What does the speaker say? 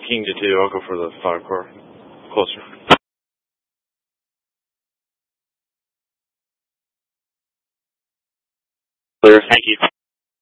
King to 2, I'll go for the 5 car. Closer. Clear, thank you.